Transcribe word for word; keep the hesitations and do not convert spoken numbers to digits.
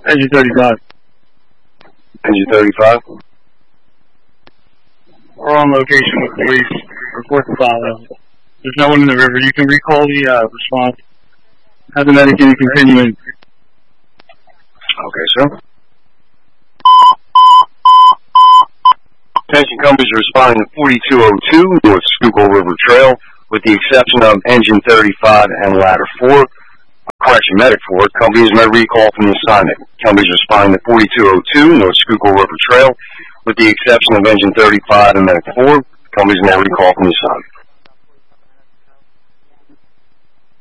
Engine thirty-five. Engine thirty-five. We're on location with police. Report the following. There's no one in the river. You can recall the uh, response. Have the medic in continuing. Okay, sir. Attention companies are responding to forty-two oh two North Schuylkill River Trail, with the exception of Engine thirty-five and Ladder four. Correction, Medic four. Companies may recall from the assignment. Companies are responding to forty-two oh two North Schuylkill River Trail, with the exception of Engine thirty-five and Medic four. Companies may recall from the assignment.